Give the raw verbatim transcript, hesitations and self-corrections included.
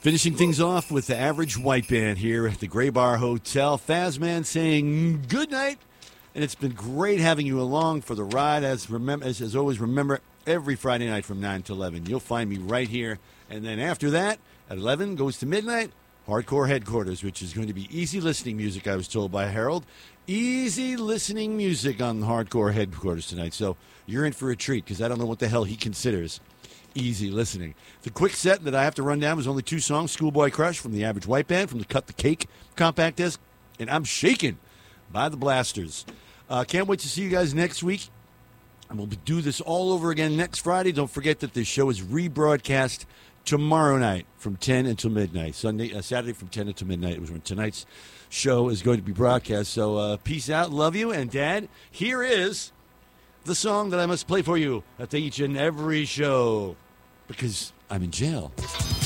Finishing things off with the Average White Band here at the Gray Bar Hotel. Fazman saying good night. And it's been great having you along for the ride. As, remember, as, as always, remember, every Friday night from nine to eleven, you'll find me right here. And then after that, at eleven, goes to midnight, Hardcore Headquarters, which is going to be easy listening music, I was told by Harold. Easy listening music on Hardcore Headquarters tonight. So you're in for a treat, because I don't know what the hell he considers easy listening. The quick set that I have to run down was only two songs, Schoolboy Crush from the Average White Band, from the Cut the Cake compact disc, and I'm Shaken by the Blasters. Uh, can't wait to see you guys next week. And we'll do this all over again next Friday. Don't forget that this show is rebroadcast tomorrow night from ten until midnight. Sunday, uh, Saturday from ten until midnight was when tonight's show is going to be broadcast. So uh, peace out, love you, and Dad, here is the song that I must play for you at each and every show, because I'm in jail.